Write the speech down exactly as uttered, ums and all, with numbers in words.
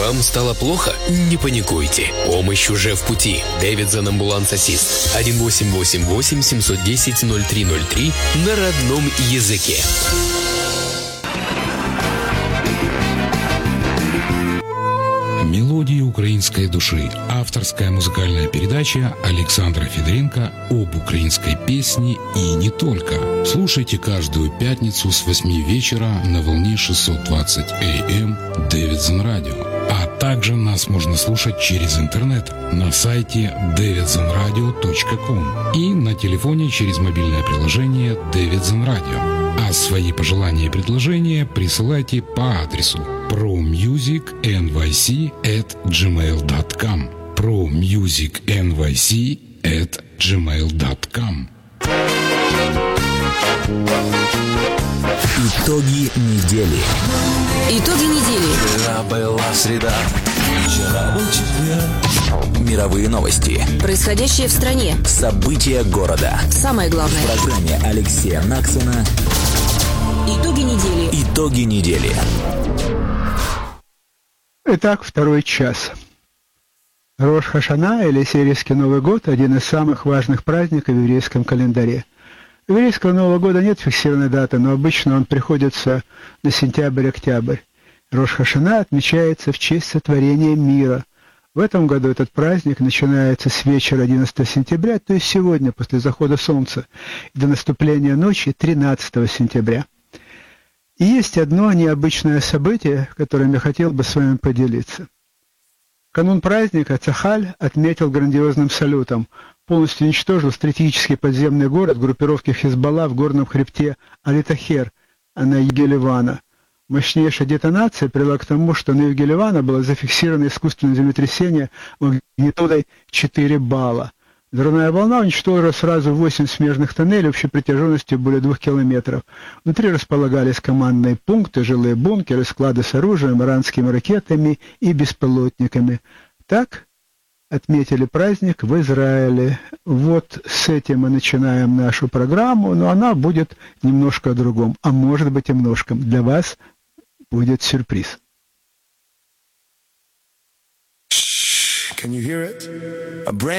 Вам стало плохо? Не паникуйте. Помощь уже в пути. Davidson Ambulance Assist. один восемь восемь восемь семь один ноль ноль три ноль три на родном языке. Мелодии украинской души. Авторская музыкальная передача Александра Федоренко об украинской песне и не только. Слушайте каждую пятницу с восьми вечера на волне шестьсот двадцать эй эм Davidson Radio. А также нас можно слушать через интернет на сайте davidson radio точка com и на телефоне через мобильное приложение Davidson Radio. А свои пожелания и предложения присылайте по адресу promusicnyc at gmail dot com promusicnyc at gmail dot com. Итоги недели. Итоги недели. Вчера была среда, вчера был четверг. Мировые новости. Происходящее в стране. События города. Самое главное. В программе Алексея Наксона. Итоги недели. Итоги недели. Итак, второй час. Рош Хашана, или сирийский Новый год, один из самых важных праздников в еврейском календаре. У еврейского Нового года нет фиксированной даты, но обычно он приходится на сентябрь-октябрь. Рош Хашана отмечается в честь сотворения мира. В этом году этот праздник начинается с вечера одиннадцатого сентября, то есть сегодня, после захода солнца, и до наступления ночи тринадцатого сентября. И есть одно необычное событие, которым я хотел бы с вами поделиться. В канун праздника Цахаль отметил грандиозным салютом, полностью уничтожил стратегический подземный город группировки Хизбалла в горном хребте Али-Тахер на юге Ливана. Мощнейшая детонация привела к тому, что на юге Ливана было зафиксировано искусственное землетрясение магнитудой четыре балла. Взрывная волна уничтожила сразу восемь смежных тоннелей общей протяженностью более двух километров. Внутри располагались командные пункты, жилые бункеры, склады с оружием, иранскими ракетами и беспилотниками. Так отметили праздник в Израиле. Вот с этим мы начинаем нашу программу, но она будет немножко о другом, а может быть и немножко. Для вас будет сюрприз. Can you hear it? A brand